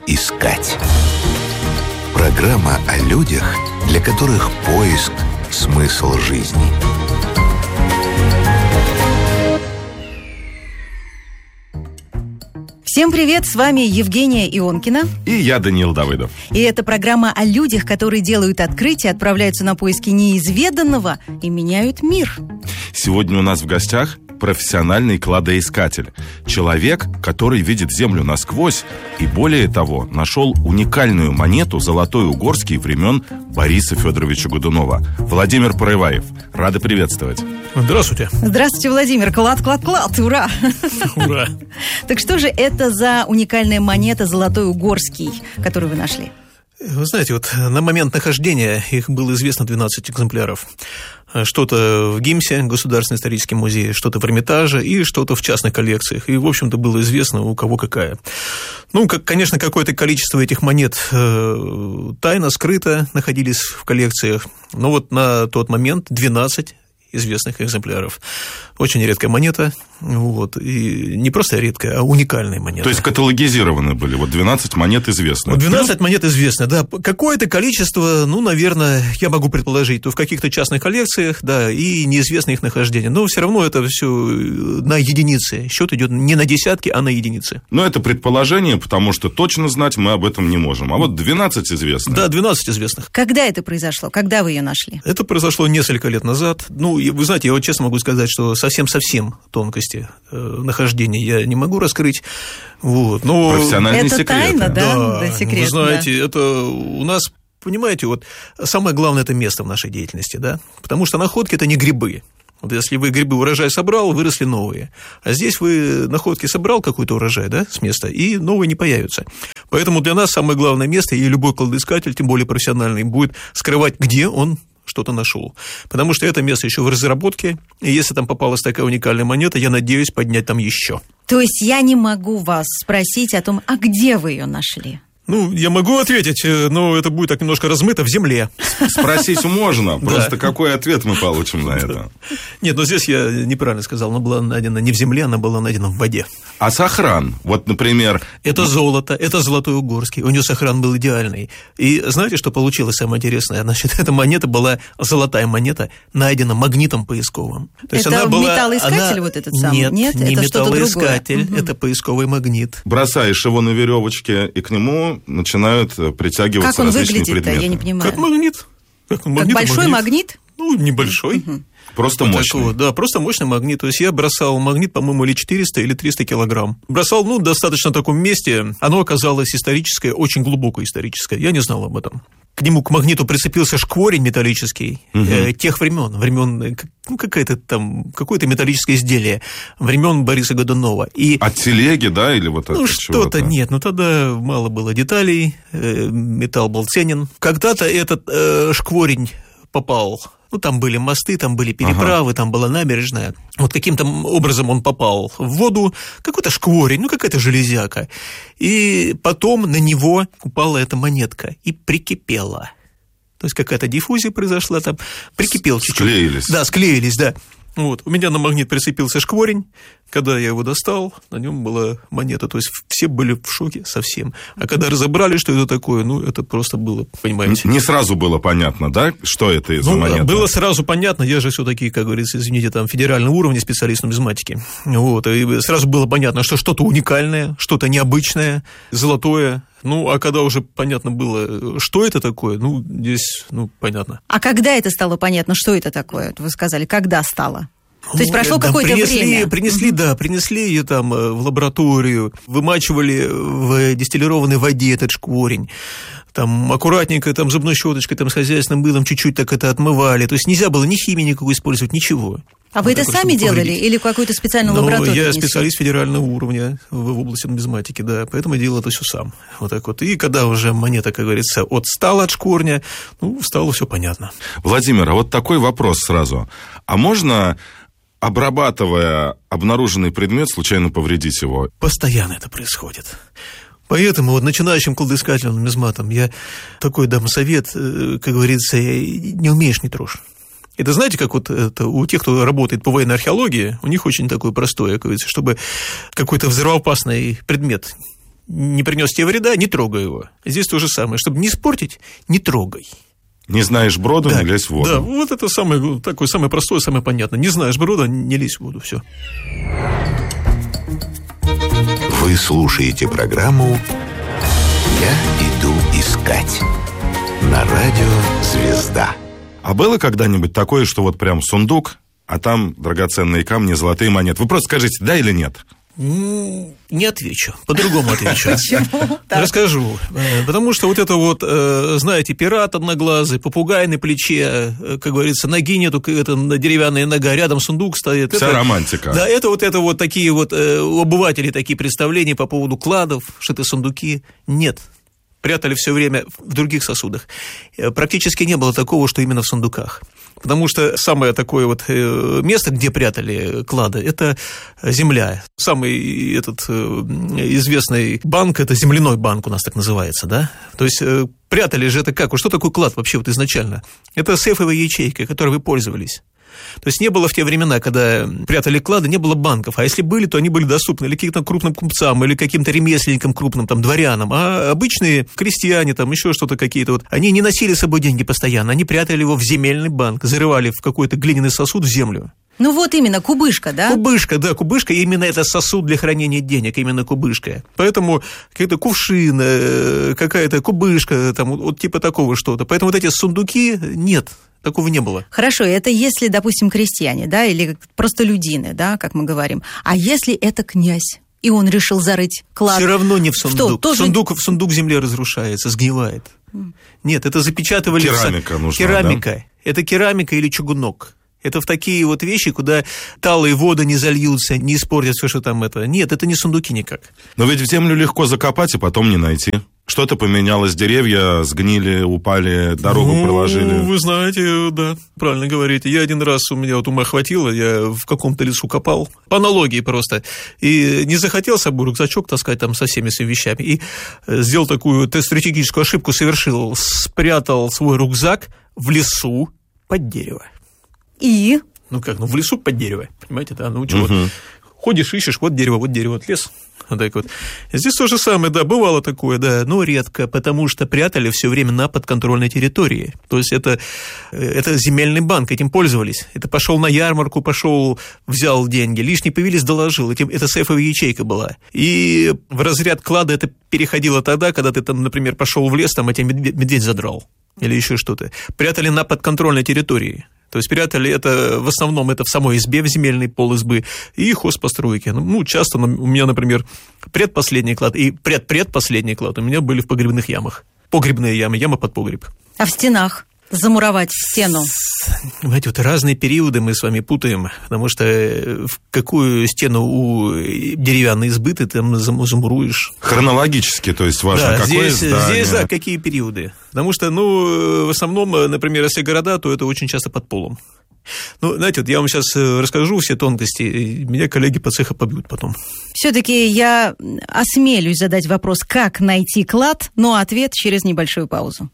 искать. Программа о людях, для которых поиск – смысл жизни. Всем привет, с вами Евгения Ионкина. И я, Даниил Давыдов. И это программа о людях, которые делают открытия, отправляются на поиски неизведанного и меняют мир. Сегодня у нас в гостях профессиональный кладоискатель. Человек, который видит Землю насквозь и, более того, нашел уникальную монету «Золотой Угорский» времен Бориса Федоровича Годунова. Владимир Проиваев. Рады приветствовать. Здравствуйте. Здравствуйте, Владимир. Клад, ура! Ура! Так что же это за уникальная монета «Золотой Угорский», которую вы нашли? Вы знаете, вот на момент нахождения их было известно 12 экземпляров. Что-то в ГИМСе, Государственный исторический музей, что-то в Эрмитаже и что-то в частных коллекциях. И, в общем-то, было известно, у кого какая. Конечно, какое-то количество этих монет тайно, скрыто находились в коллекциях. Но вот на тот момент 12 известных экземпляров. Очень редкая монета, и не просто редкая, а уникальная монета. То есть каталогизированы были, 12 монет известны. 12 монет известны, да. Какое-то количество, наверное, я могу предположить, то в каких-то частных коллекциях, да, и неизвестно их нахождение. Но все равно это все на единицы. Счет идет не на десятки, а на единицы. Но это предположение, потому что точно знать мы об этом не можем. А вот 12 известных. Да, 12 известных. Когда это произошло? Когда вы ее нашли? Это произошло несколько лет назад. Вы знаете, я вот честно могу сказать, что совсем тонкости нахождения я не могу раскрыть. Но профессиональный это секрет. Тайна, да, секрет. Вы знаете, это у нас, понимаете, самое главное – это место в нашей деятельности, да, потому что находки – это не грибы. Если вы грибы урожай собрал, выросли новые. А здесь вы находки собрал какой-то урожай, да, с места, и новые не появятся. Поэтому для нас самое главное место, и любой кладоискатель, тем более профессиональный, будет скрывать, где он что-то нашел. Потому что это место еще в разработке, и если там попалась такая уникальная монета, я надеюсь поднять там еще. То есть я не могу вас спросить о том, а где вы ее нашли? Я могу ответить, но это будет так немножко размыто в земле. Спросить можно, просто какой ответ мы получим на это? Нет, здесь я неправильно сказал, она была найдена не в земле, она была найдена в воде. А сохран, например... Это золото, это Золотой Угорский, у нее сохран был идеальный. И знаете, что получилось самое интересное? Значит, эта монета была, золотая монета, найдена магнитом поисковым. То есть это она была, металлоискатель этот самый? Нет, это не что-то металлоискатель, другое. это поисковый магнит. Бросаешь его на веревочке, и к нему начинают притягиваться различные предметы. Как он выглядит-то, я не понимаю. Как магнит. Как большой магнит? Небольшой. Просто мощный. Да, просто мощный магнит. То есть я бросал магнит, по-моему, или 400, или 300 килограмм. Бросал, в достаточно таком месте. Оно оказалось историческое, очень глубоко историческое. Я не знал об этом. К нему, к магниту, прицепился шкворень металлический тех времен, какое-то металлическое изделие времен Бориса Годунова. От телеги, да, или вот это? Что-то нет, тогда мало было деталей, металл был ценен. Когда-то этот шкворень попал. Там были мосты, там были переправы, там была набережная. Каким-то образом он попал в воду, какой-то шкворень, какая-то железяка. И потом на него упала эта монетка и прикипела. То есть какая-то диффузия произошла там, прикипел чуть-чуть. Склеились. Да, склеились, да. У меня на магнит прицепился шкворень. Когда я его достал, на нем была монета. То есть все были в шоке совсем. А когда разобрали, что это такое, это просто было, понимаете. Не сразу было понятно, да, что это за монета? Было сразу понятно. Я же все-таки, как говорится, извините, федерального уровня специалист в нумизматике. И сразу было понятно, что что-то уникальное, что-то необычное, золотое. А когда уже понятно было, что это такое, здесь, понятно. А когда это стало понятно, что это такое? Вы сказали, когда стало? То есть прошло какое-то время? Принесли ее в лабораторию, вымачивали в дистиллированной воде этот шкворень. Аккуратненько, зубной щеточкой, с хозяйственным мылом чуть-чуть так это отмывали. То есть нельзя было ни химии никакой использовать, ничего. А вы это сами делали или какую-то специальную лабораторию? Я специалист федерального уровня в области нумизматики, да, поэтому я делал это все сам. И когда уже монета, как говорится, отстала от шкворня, стало все понятно. Владимир, а такой вопрос сразу. А можно, обрабатывая обнаруженный предмет, случайно повредить его? Постоянно это происходит. Поэтому начинающим кладоискателям, нумизматам, я такой дам совет, как говорится, не умеешь, не трожь. Это знаете, как это у тех, кто работает по военной археологии, у них очень такое простое, как говорится, чтобы какой-то взрывоопасный предмет не принес тебе вреда, не трогай его. Здесь то же самое. Чтобы не испортить, не трогай. Не знаешь брода, не лезь в воду. Да, вот это самое простое, самое понятное. Не знаешь брода, не лезь в воду, все. Вы слушаете программу «Я иду искать» на радио «Звезда». А было когда-нибудь такое, что вот прям сундук, а там драгоценные камни, золотые монеты? Вы просто скажите, да или нет? Не отвечу, по-другому отвечу. Почему? Расскажу. Потому что вот это вот, знаете, пират одноглазый, попугай на плече, как говорится, ноги нету, это деревянная нога, рядом сундук стоит. Вся романтика. Да, это вот такие вот у обывателей такие представления по поводу кладов, что это сундуки. Нет. Прятали все время в других сосудах. Практически не было такого, что именно в сундуках. Потому что самое такое вот место, где прятали клады, это земля. Самый этот известный банк, это земляной банк у нас так называется, да? То есть прятали же это как? Что такое клад вообще вот изначально? Это сейфовая ячейка, которой вы пользовались. То есть не было в те времена, когда прятали клады, не было банков. А если были, то они были доступны или каким-то крупным купцам, или каким-то ремесленникам крупным, там, дворянам. А обычные крестьяне, там, еще что-то какие-то, вот, они не носили с собой деньги постоянно, они прятали его в земельный банк, зарывали в какой-то глиняный сосуд в землю. Ну вот именно, кубышка, да? Кубышка, именно это сосуд для хранения денег, именно кубышка. Поэтому какой-то кувшин, какая-то кубышка, там, вот типа такого что-то. Поэтому вот эти сундуки нет. Такого не было. Хорошо, это если, допустим, крестьяне, да, или простолюдины, да, как мы говорим. А если это князь, и он решил зарыть клад? Все равно не в сундук. Что, сундук в земле разрушается, сгнивает. Нет, это запечатывали... Керамика нужна, керамика. Да? Это керамика или чугунок. Это в такие вот вещи, куда талые воды не зальются, не испортят все, что там это. Нет, это не сундуки никак. Но ведь в землю легко закопать и потом не найти. Что-то поменялось, деревья сгнили, упали, дорогу проложили. Вы знаете, да, правильно говорите. Я один раз, у меня вот ума хватило, я в каком-то лесу копал, по аналогии просто, и не захотел с собой рюкзачок таскать там со всеми своими вещами, и сделал такую стратегическую ошибку, совершил, спрятал свой рюкзак в лесу под дерево. И? В лесу под дерево, понимаете, да, вот ходишь, ищешь, вот дерево, вот лес. Вот так вот. Здесь то же самое, да, бывало такое, да, но редко, потому что прятали все время на подконтрольной территории. То есть это земельный банк, этим пользовались. Это пошел на ярмарку, взял деньги, лишние появились, доложил. Это сейфовая ячейка была. И в разряд клада это переходило тогда, когда ты там, например, пошел в лес, там тебя медведь задрал или еще что-то. Прятали на подконтрольной территории. То есть прятали это, в основном, это в самой избе, в земельный пол избы, и хозпостройки. Часто у меня, например, предпоследний клад и предпредпоследний клад у меня были в погребных ямах. Погребные ямы, яма под погреб. А в стенах? Замуровать стену? Понимаете, вот разные периоды мы с вами путаем, потому что в какую стену у деревянной избы ты там замуруешь. Хронологически, то есть важно, да, какое здание. Здесь, да, какие периоды. Потому что, в основном, например, если города, то это очень часто под полом. Знаете, вот я вам сейчас расскажу все тонкости, и меня коллеги по цеху побьют потом. Все-таки я осмелюсь задать вопрос, как найти клад, но ответ через небольшую паузу.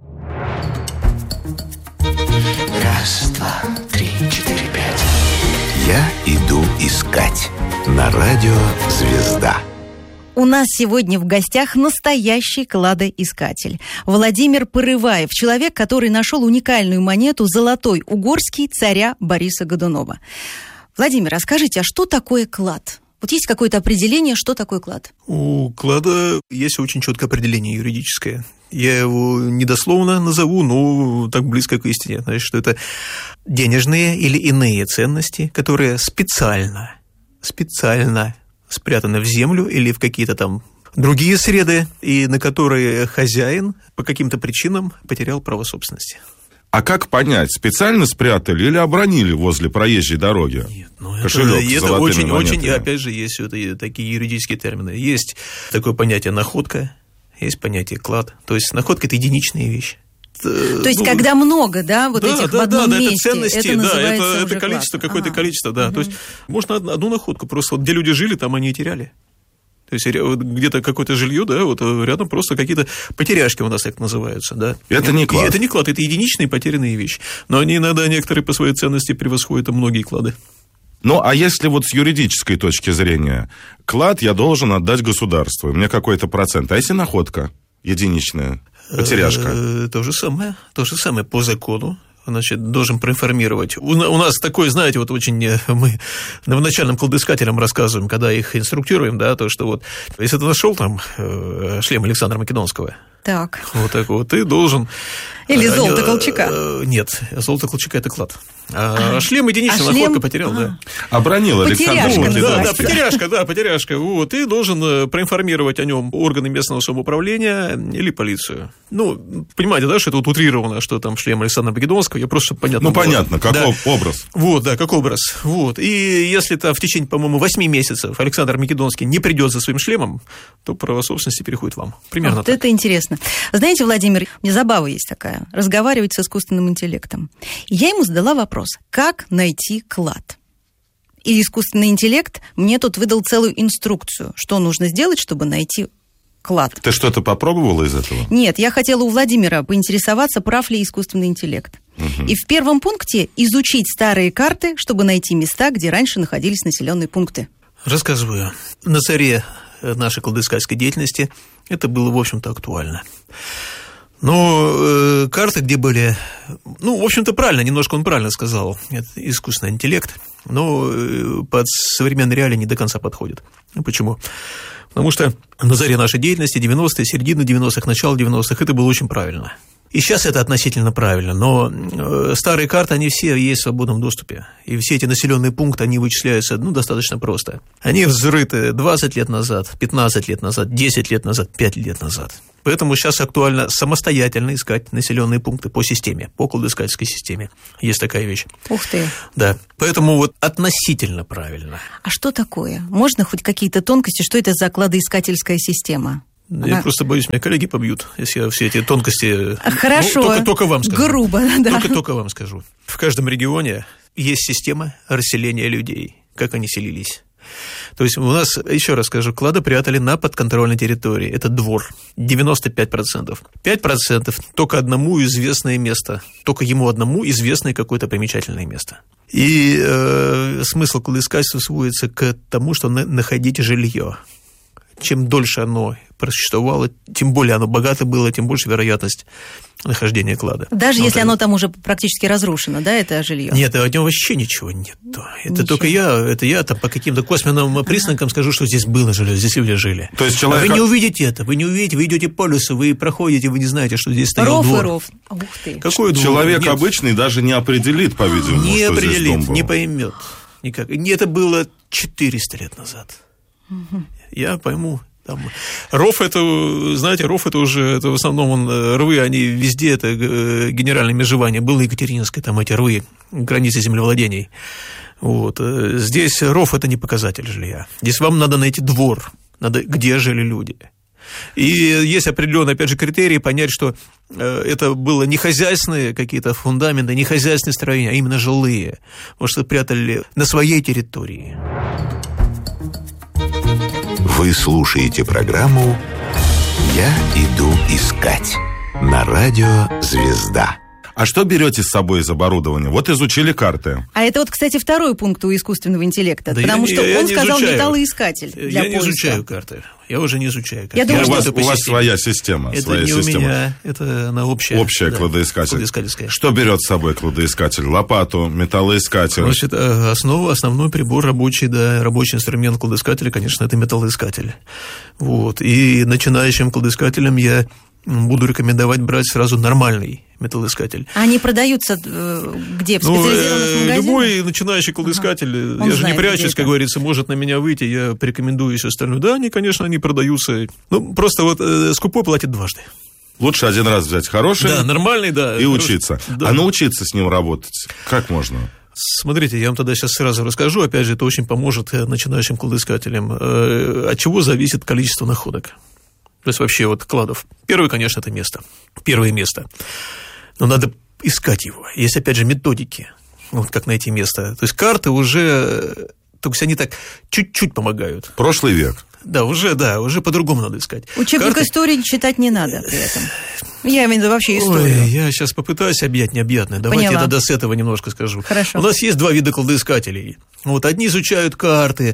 1, 2, 3, 4, 5. Я иду искать на радио «Звезда». У нас сегодня в гостях настоящий кладоискатель. Владимир Порываев, человек, который нашел уникальную монету «Золотой угорский» царя Бориса Годунова. Владимир, а скажите, а что такое клад? Вот есть какое-то определение, что такое клад? У клада есть очень четкое определение юридическое. Я его недословно назову, но так близко к истине. Значит, что это денежные или иные ценности, которые специально спрятаны в землю или в какие-то там другие среды, и на которые хозяин по каким-то причинам потерял право собственности. А как понять, специально спрятали или обронили возле проезжей дороги? Нет, это очень, опять же, есть такие юридические термины. Есть такое понятие находка, есть понятие клад. То есть находка – это единичная вещь. То есть, когда много, да, этих в одном месте, это ценности, это называется это уже количество, клад. какое-то количество, да. То есть, можно одну находку, просто вот где люди жили, там они и теряли. То есть, где-то какое-то жилье, да, вот рядом просто какие-то потеряшки у нас так называются, да. Это не клад. Это не клад, это единичные потерянные вещи. Но они иногда некоторые по своей ценности превосходят многие клады. Ну, а если вот с юридической точки зрения, клад я должен отдать государству, мне какой-то процент, а если находка единичная, потеряшка? То же самое по закону. Значит, должен проинформировать. У нас такое, знаете, вот очень мы новоначальным кладоискателям рассказываем, когда их инструктируем, да, то, что вот, если ты нашел там шлем Александра Македонского, так. Вот так вот, ты должен... Или золото Колчака. Нет, золото Колчака – это клад. А шлем единичный находка потерял, да. Обронил Александр Македонский. Потеряшка. Вот, ты должен проинформировать о нем органы местного самоуправления или полицию. Ну, понимаете, да, что это вот утрировано, что там шлем Александра Македонского, я просто понятно. Ну, понятно, как образ. Вот, да, как образ. Вот. И если там в течение, по-моему, 8 месяцев Александр Македонский не придет за своим шлемом, то право собственности переходит вам. Примерно вот так. Это интересно. Знаете, Владимир, мне забава есть такая. Разговаривать с искусственным интеллектом. И я ему задала вопрос, как найти клад? И искусственный интеллект мне тут выдал целую инструкцию, что нужно сделать, чтобы найти клад. Ты что-то попробовала из этого? Нет, я хотела у Владимира поинтересоваться, прав ли искусственный интеллект. Угу. И в первом пункте изучить старые карты, чтобы найти места, где раньше находились населенные пункты. Рассказываю. На заре нашей кладоискательской деятельности это было, в общем-то, актуально. Но карты, где были... Ну, в общем-то, правильно, немножко он правильно сказал. Это искусственный интеллект, но под современные реалии не до конца подходит. Почему? Потому что на заре нашей деятельности, 90-е, середина 90-х, начало 90-х, это было очень правильно. И сейчас это относительно правильно, но старые карты, они все есть в свободном доступе. И все эти населенные пункты, они вычисляются, достаточно просто. Они взрыты 20 лет назад, 15 лет назад, 10 лет назад, 5 лет назад. Поэтому сейчас актуально самостоятельно искать населенные пункты по системе, по кладоискательской системе. Есть такая вещь. Ух ты. Да, поэтому вот относительно правильно. А что такое? Можно хоть какие-то тонкости? Что это за кладоискательская система? Я просто боюсь, меня коллеги побьют, если я все эти тонкости... Хорошо, только вам скажу. Грубо, да. Только вам скажу. В каждом регионе есть система расселения людей, как они селились. То есть у нас, еще раз скажу, клады прятали на подконтрольной территории. Это двор. 95%. 5% только одному известное место. Только ему одному известное какое-то примечательное место. И смысл кладоискательства сводится к тому, что находить жилье. Чем дольше оно просуществовало, тем более оно богато было, тем больше вероятность нахождения клада. Даже если оно там уже практически разрушено, да, это жилье? Нет, от него вообще ничего нет. Это только я там по каким-то косвенным признакам скажу, что здесь было жилье, здесь люди жили. То есть человек... Вы не увидите это, вы идете по лесу, вы проходите, вы не знаете, что здесь стоял двор. Ров. Ух ты. Какой двор? Человек обычный даже не определит, по-видимому, не что определит, здесь дом был. не поймет никак. Это было 400 лет назад. Угу. Я пойму. Там. Ров это, знаете, уже, это в основном рвы, они везде, это генеральное межевание. Было Екатерининское, там эти рвы, границы землевладений. Вот. Здесь ров это не показатель жилья. Здесь вам надо найти двор, где жили люди. И есть определенные, опять же, критерии понять, что это было не хозяйственные какие-то фундаменты, не хозяйственные строения, а именно жилые. Потому что прятали на своей территории. Вы слушаете программу «Я иду искать» на радио «Звезда». А что берете с собой из оборудования? Вот изучили карты. А это вот, кстати, второй пункт у искусственного интеллекта, да, потому что он сказал металлоискатель для поиска. Я не изучаю карты. Я уже не изучаю карты. Я думаю, у вас своя система. Это своя не система. у меня, это она общая. Общая, да, кладоискатель. Что берет с собой кладоискатель? Лопату, металлоискатель? Значит, основной прибор рабочий, да, рабочий инструмент кладоискателя, конечно, это металлоискатель. Вот. И начинающим кладоискателям я буду рекомендовать брать сразу нормальный металлоискатель. А они продаются где? В специализированных магазинах? Любой начинающий кладоискатель, я же не прячусь, как говорится, может на меня выйти, я порекомендую и все остальное. Да, они, конечно, они продаются. Ну, просто вот скупой платит дважды. Лучше один раз взять хороший, да, нормальный, да, и учиться. Да. А научиться с ним работать как можно? Смотрите, я вам тогда сейчас сразу расскажу, опять же, это очень поможет начинающим кладоискателям. От чего зависит количество находок? То есть вообще вот кладов. Первое, конечно, это место. Первое место. Но надо искать его. Есть, опять же, методики. Вот как найти место. То есть карты уже... То есть они так чуть-чуть помогают. Прошлый век. Да, уже по-другому надо искать. Учебник истории читать не надо при этом. Я имею в виду вообще историю. Ой, я сейчас попытаюсь объять необъятное. Давайте я тогда с этого немножко скажу. Хорошо. У нас есть два вида кладоискателей. Вот одни изучают карты,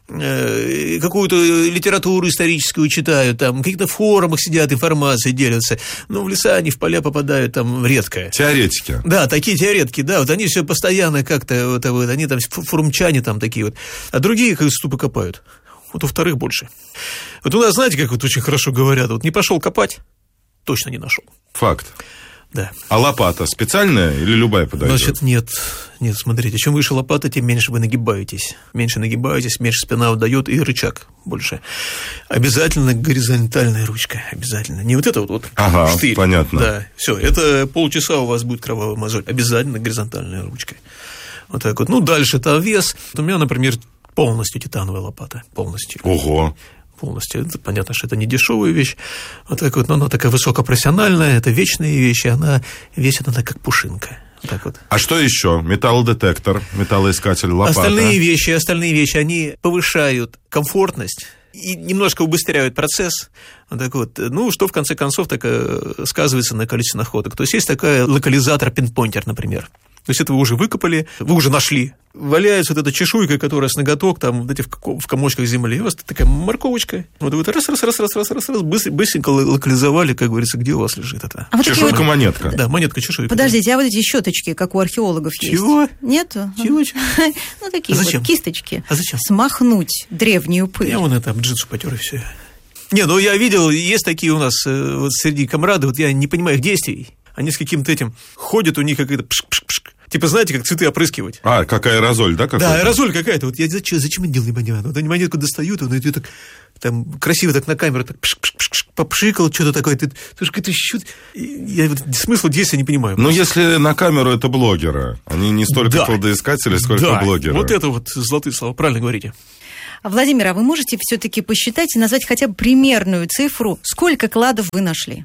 какую-то литературу историческую читают, там, в каких-то форумах сидят, информацией делятся. Но в леса они в поля попадают там редко. Теоретики. Да, такие теоретики, да, вот они все постоянно как-то, вот, они там форумчане там такие вот, а другие как ступы копают. Вот у вторых больше. Вот у нас, знаете, как вот очень хорошо говорят, вот не пошел копать, точно не нашел. Факт. Да. А лопата специальная или любая подойдет? Значит, нет, смотрите, чем выше лопата, тем меньше вы нагибаетесь. Меньше нагибаетесь, меньше спина выдает и рычаг больше. Обязательно горизонтальная ручка, обязательно. Не вот это вот ага, штырь. Понятно. Да, все, это полчаса у вас будет кровавый мозоль. Обязательно горизонтальная ручка. Вот так вот. Ну, дальше там вес. У меня, например, полностью титановая лопата. Полностью. Ого. Полностью. Это понятно, что это не дешевая вещь. Вот так вот, но она такая высокопрофессиональная, это вечная вещь, и она весит она как пушинка. Вот так вот. А что еще? Металлодетектор, металлоискатель, лопата. Остальные вещи, они повышают комфортность и немножко убыстряют процесс. Вот так вот. Ну, что в конце концов так сказывается на количестве находок. То есть есть такая локализатор-пинпоинтер, например. То есть это вы уже выкопали, вы уже нашли. Валяется вот эта чешуйка, которая с ноготок, там, вот эти в комочках земли, и у вас такая морковочка. Вот вы раз, быстренько локализовали, как говорится, где у вас лежит это. А вот чешуйка-монетка. Да, монетка-чешуйка. Подождите, а вот эти щеточки, как у археологов есть? Чего? Нету? Чего? Ну, такие вот кисточки. А зачем? Смахнуть древнюю пыль. Я вон это джинсу потер, и все. Не, ну я видел, есть такие у нас вот среди комрадов, вот я не понимаю их действий. Они с каким-то этим ходят, у них какая-то пшк-пшк-пшк. Типа, знаете, как цветы опрыскивать. А, как аэрозоль, да? Да, аэрозоль какая-то. Вот я зачем это делаю, непонятно. Вот они монетку достают, он идет так, там, красиво так на камеру, так пшик-пшик-пшик, попшикал, что-то такое. Ты какой-то щут. Я вот смысла действия не понимаю. Ну, если на камеру это блогеры. Они не столько кладоискатели, сколько блогеры. Вот это вот золотые слова, правильно говорите. Владимир, а вы можете все-таки посчитать и назвать хотя бы примерную цифру, сколько кладов вы нашли?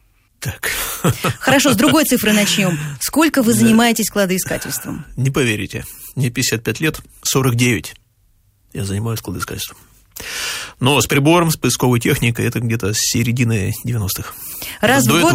Так. Хорошо, с другой цифры начнем. Сколько вы занимаетесь кладоискательством? Не поверите, мне 55 лет, 49 я занимаюсь кладоискательством. Но с прибором, с поисковой техникой, это где-то с середины 90-х. Раз в год